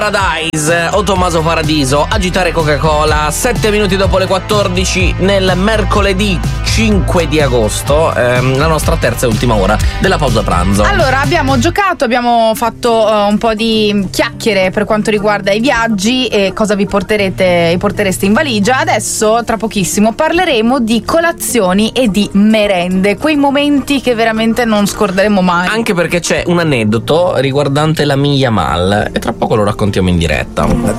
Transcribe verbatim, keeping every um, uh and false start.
Paradise o Tommaso Paradiso, agitare Coca-Cola, sette minuti dopo le quattordici nel mercoledì cinque di agosto, ehm, la nostra terza e ultima ora della pausa pranzo. Allora, abbiamo giocato, abbiamo fatto uh, un po' di chiacchiere per quanto riguarda i viaggi e cosa vi porterete, vi portereste in valigia. Adesso, tra pochissimo, parleremo di colazioni e di merende, quei momenti che veramente non scorderemo mai. Anche perché c'è un aneddoto riguardante la Yamal e tra poco lo raccontiamo in diretta.